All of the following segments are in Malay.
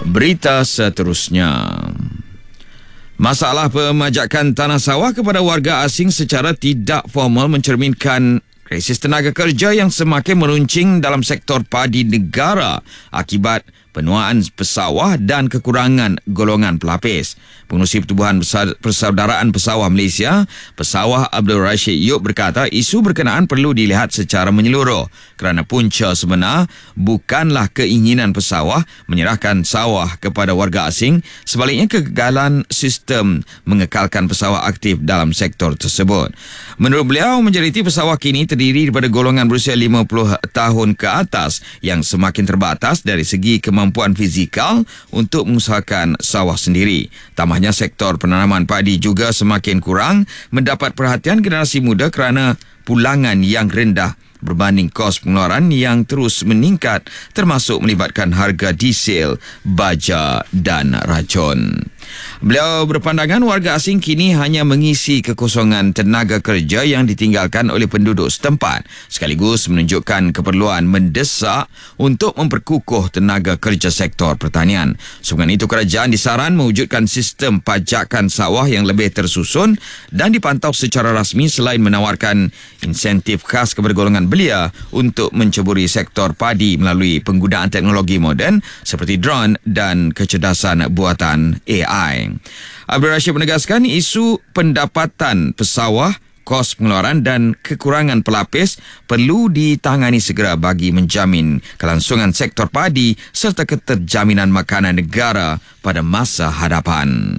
Berita seterusnya. Masalah pemajakan tanah sawah kepada warga asing secara tidak formal mencerminkan krisis tenaga kerja yang semakin meruncing dalam sektor padi negara akibat penuaan pesawah dan kekurangan golongan pelapis. Pengerusi Pertubuhan Persaudaraan Pesawah Malaysia, Pesawah Abdul Rashid Yub berkata isu berkenaan perlu dilihat secara menyeluruh kerana punca sebenar bukanlah keinginan pesawah menyerahkan sawah kepada warga asing, sebaliknya kegagalan sistem mengekalkan pesawah aktif dalam sektor tersebut. Menurut beliau, majoriti pesawah kini terdiri daripada golongan berusia 50 tahun ke atas yang semakin terbatas dari segi kemampuan fizikal untuk mengusahakan sawah sendiri. Tambahnya, sektor penanaman padi juga semakin kurang mendapat perhatian generasi muda kerana pulangan yang rendah berbanding kos pengeluaran yang terus meningkat, termasuk melibatkan harga diesel, baja dan racun. Beliau berpandangan warga asing kini hanya mengisi kekosongan tenaga kerja yang ditinggalkan oleh penduduk setempat, sekaligus menunjukkan keperluan mendesak untuk memperkukuh tenaga kerja sektor pertanian. Sebab itu, kerajaan disaran mewujudkan sistem pajakan sawah yang lebih tersusun dan dipantau secara rasmi selain menawarkan insentif khas kepada golongan belia untuk menceburi sektor padi melalui penggunaan teknologi moden seperti drone dan kecerdasan buatan AI. Abdul Rashid menegaskan isu pendapatan pesawah, kos pengeluaran dan kekurangan pelapis perlu ditangani segera bagi menjamin kelangsungan sektor padi serta keterjaminan makanan negara pada masa hadapan.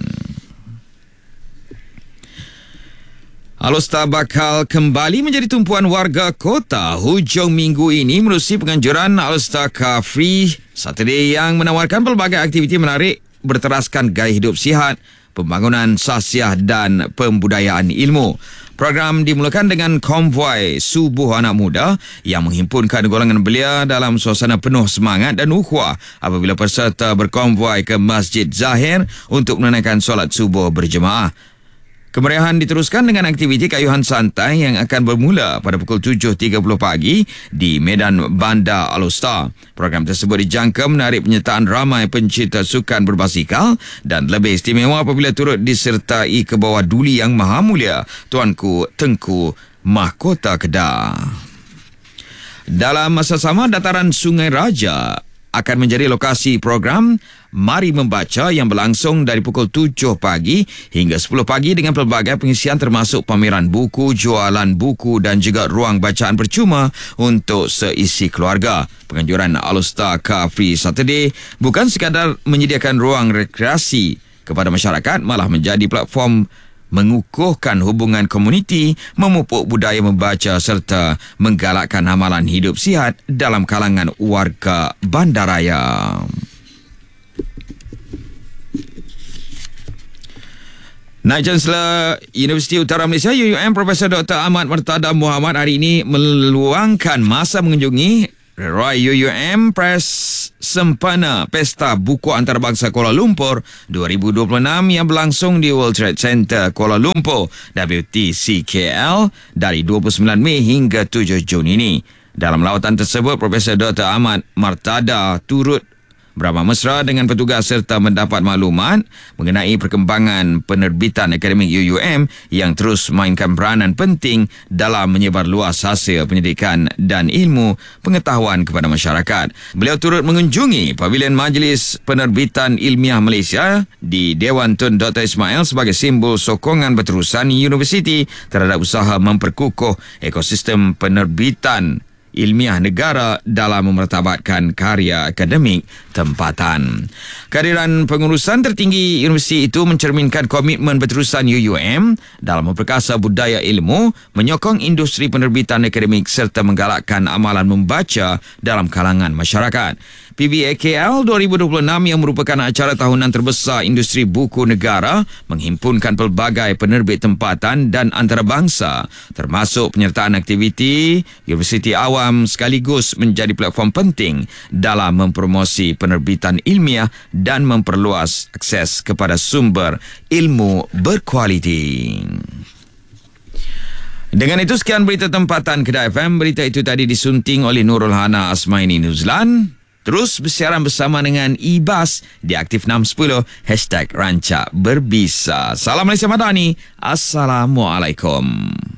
Alor bakal kembali menjadi tumpuan warga kota hujung minggu ini menerusi penganjuran Alor Car Free Saturday yang menawarkan pelbagai aktiviti menarik berteraskan gaya hidup sihat, pembangunan sasiah dan pembudayaan ilmu. Program dimulakan dengan konvoi Subuh Anak Muda yang menghimpunkan golongan belia dalam suasana penuh semangat dan ukhuwah apabila peserta berkonvoi ke Masjid Zahir untuk menunaikan solat subuh berjemaah. Kemeriahan diteruskan dengan aktiviti kayuhan santai yang akan bermula pada pukul 7.30 pagi di Medan Bandar Alor. Program tersebut dijangka menarik penyertaan ramai pencinta sukan berbasikal dan lebih istimewa apabila turut disertai Kebawah Duli Yang Maha Mulia Tuanku Tengku Mahkota Kedah. Dalam masa sama, dataran Sungai Raja akan menjadi lokasi program Mari Membaca yang berlangsung dari pukul 7 pagi hingga 10 pagi dengan pelbagai pengisian termasuk pameran buku, jualan buku dan juga ruang bacaan percuma untuk seisi keluarga. Penganjuran Alor Car Free Saturday bukan sekadar menyediakan ruang rekreasi kepada masyarakat, malah menjadi platform mengukuhkan hubungan komuniti, memupuk budaya membaca serta menggalakkan amalan hidup sihat dalam kalangan warga bandaraya. Naib Chancellor Universiti Utara Malaysia UUM Profesor Dr. Ahmad Martada Muhammad hari ini meluangkan masa mengunjungi Roy UUM Press Sempena Pesta Buku Antarabangsa Kuala Lumpur 2026 yang berlangsung di World Trade Center Kuala Lumpur WTCKL dari 29 Mei hingga 7 Jun ini. Dalam lawatan tersebut, Profesor Dr. Ahmad Martada turut beramah mesra dengan petugas serta mendapat maklumat mengenai perkembangan penerbitan akademik UUM yang terus mainkan peranan penting dalam menyebar luas hasil pendidikan dan ilmu pengetahuan kepada masyarakat. Beliau turut mengunjungi Pavilion Majlis Penerbitan Ilmiah Malaysia di Dewan Tun Dr. Ismail sebagai simbol sokongan berterusan universiti terhadap usaha memperkukuh ekosistem penerbitan ilmiah negara dalam memertabatkan karya akademik tempatan. Kehadiran pengurusan tertinggi universiti itu mencerminkan komitmen berterusan UUM dalam memperkasa budaya ilmu, menyokong industri penerbitan akademik serta menggalakkan amalan membaca dalam kalangan masyarakat. PBAKL 2026 yang merupakan acara tahunan terbesar industri buku negara menghimpunkan pelbagai penerbit tempatan dan antarabangsa termasuk penyertaan aktiviti universiti awam sekaligus menjadi platform penting dalam mempromosi penerbitan ilmiah dan memperluas akses kepada sumber ilmu berkualiti. Dengan itu, sekian berita tempatan Kedah FM. Berita itu tadi disunting oleh Nurul Hana Asmaini Nuzlan. Terus bersiaran bersama dengan IBAS di Aktif 610 #Rancak Berbisa. Salam Malaysia Madani. Assalamualaikum.